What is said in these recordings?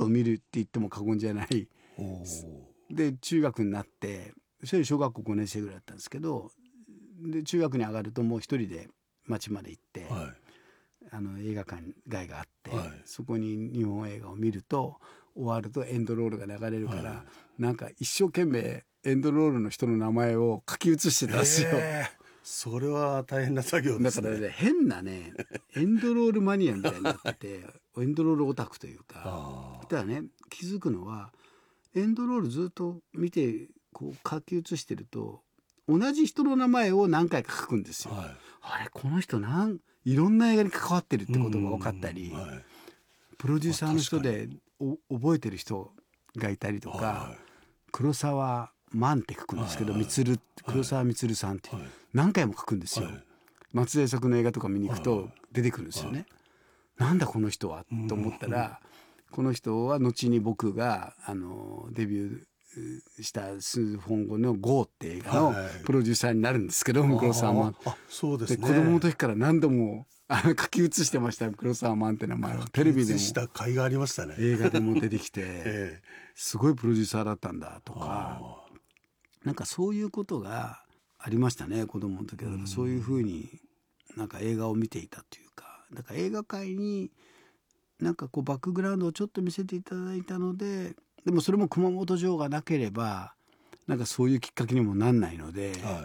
を見るって言っても過言じゃない。で中学になってそれ小学校5年生ぐらいだったんですけど、で中学に上がるともう一人で町まで行って、はい、映画館街があって、はい、そこに日本映画を見ると終わるとエンドロールが流れるから、はい、なんか一生懸命エンドロールの人の名前を書き写してたんですよ。 それは大変な作業ですね。 だからね変なねエンドロールマニアみたいになっててエンドロールオタクというかだからね気づくのはエンドロールずっと見てこう書き写してると同じ人の名前を何回か書くんですよ、はい、あれこの人いろんな映画に関わってるってことが分かったり、はい、プロデューサーの人で覚えてる人がいたりとか、はい、黒沢万って書くんですけど、はい、黒沢満さんって何回も書くんですよ、はい、松江作の映画とか見に行くと出てくるんですよね、はい、なんだこの人はと思ったら、この人は後に僕がデビューした数本後の GO って映画のプロデューサーになるんですけど、黒沢万。 そうですね。 で子供の時から何度も書き写してました。黒沢万って名前をテレビでもした甲斐がありましたね。 映画でも出てきて、すごいプロデューサーだったんだとか、なんかそういうことがありましたね子供の時は。そういうふうになんか映画を見ていたというか、だから映画界になんかこうバックグラウンドをちょっと見せていただいたので、でもそれも熊本城がなければなんかそういうきっかけにもなんないので、はい、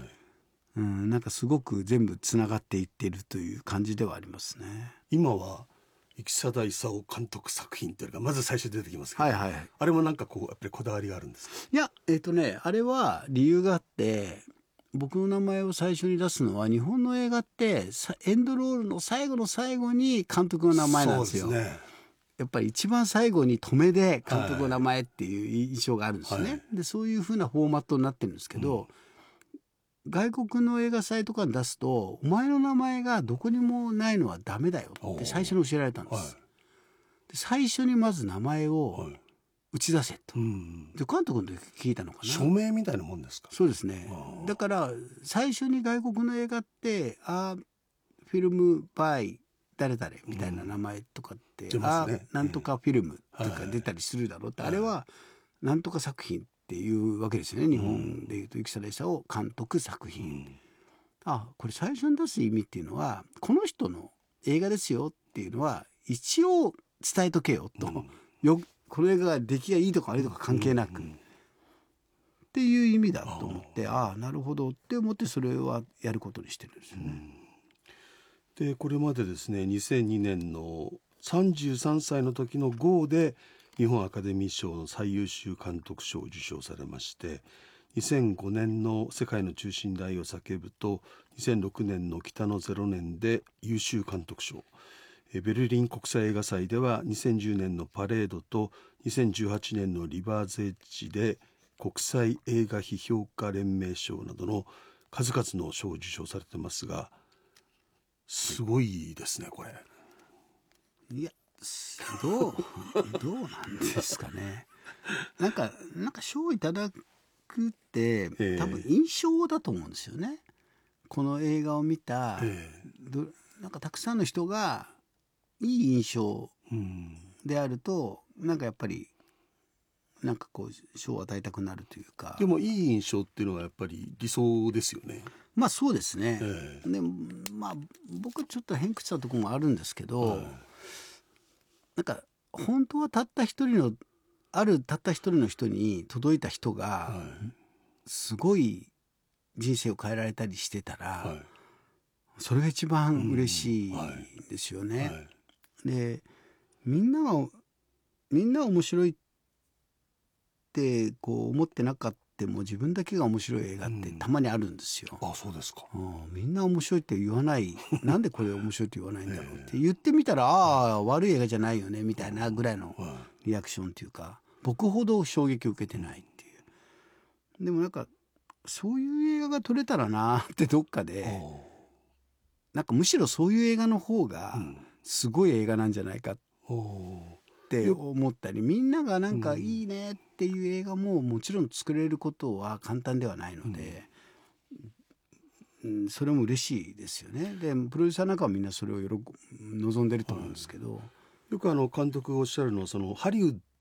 なんかすごく全部つながっていっているという感じではありますね。 今は生定勲監督作品というのがまず最初出てきますけど、 はいはいはい、 あれもなんかこうやっぱりこだわりがあるんですか？ いやあれは理由があって、僕の名前を最初に出すのは日本の映画ってエンドロールの最後の最後に監督の名前なんですよ。そうですね。やっぱり一番最後に止めで監督の名前っていう印象があるんですね、はい、でそういう風なフォーマットになってるんですけど、外国の映画祭とかに出すとお前の名前がどこにもないのはダメだよって最初に教えられたんです、はい、で最初にまず名前を打ち出せと、で監督の時聞いたのかな、 署名みたいなもんですか？ そうですね。だから最初に外国の映画ってフィルムバイ誰々みたいな名前とかって、なんとかフィルムとか出たりするだろうって、あれはなんとか作品っていうわけですよね、日本でいうと生定勲監督作品、これ最初に出す意味っていうのはこの人の映画ですよっていうのは一応伝えとけよと、この映画が出来がいいとか悪いとか関係なく、っていう意味だと思って、なるほどって思ってそれはやることにしてるんですよね。 でこれまでですね2002年の33歳の時の GO で日本アカデミー賞の最優秀監督賞を受賞されまして、2005年の世界の中心で愛を叫ぶと2006年の北の0年で優秀監督賞、ベルリン国際映画祭では2010年のパレードと2018年のリバーズエッジで国際映画批評家連盟賞などの数々の賞を受賞されてますが、すごいですねこれ。 いやどうなんですかね。なんか賞をいただくって多分印象だと思うんですよね。この映画を見た、なんかたくさんの人がいい印象であると、なんかやっぱりなんかこう賞を与えたくなるというか。 でもいい印象っていうのはやっぱり理想ですよね。 まあそうですね、でまあ僕ちょっと偏屈なところもあるんですけど、なんか本当はたった一人の人に届いた人がすごい人生を変えられたりしてたら、それが一番嬉しいですよね、でみんな面白いってこう思ってなかったも自分だけが面白い映画ってたまにあるんですよ、 そうですか、 みんな面白いって言わないなんでこれ面白いって言わないんだろうって言ってみたら悪い映画じゃないよねみたいなぐらいのリアクションっていうか、僕ほど衝撃を受けてないっていう。でもなんかそういう映画が撮れたらなってどっかでなんかむしろそういう映画の方がすごい映画なんじゃないかって思ったり、みんながなんかいいねっていう映画ももちろん作れることは簡単ではないので、それも嬉しいですよね。でプロデューサーなんかはみんなそれを望んでると思うんですけど、 よく監督がおっしゃるのはそのハリウッ